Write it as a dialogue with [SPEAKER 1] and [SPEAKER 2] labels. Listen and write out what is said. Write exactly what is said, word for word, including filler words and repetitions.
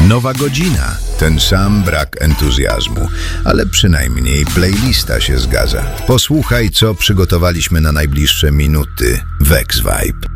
[SPEAKER 1] Nowa godzina, ten sam brak entuzjazmu, ale przynajmniej playlista się zgadza. Posłuchaj, co przygotowaliśmy na najbliższe minuty. Vex Vibe.